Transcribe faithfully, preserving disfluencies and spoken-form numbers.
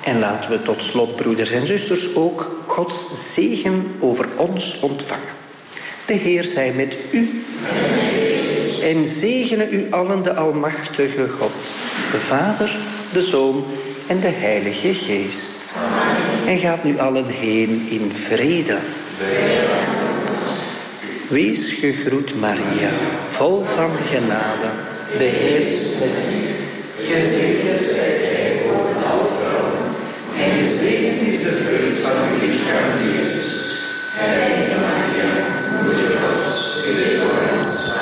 En laten we tot slot, broeders en zusters, ook Gods zegen over ons ontvangen. De Heer zij met u. En zegene u allen de almachtige God, de Vader, de Zoon en de Heilige Geest. Amen. En gaat nu allen heen in vrede. Wees gegroet, Maria, vol van genade. De Heer is met u. Gezegend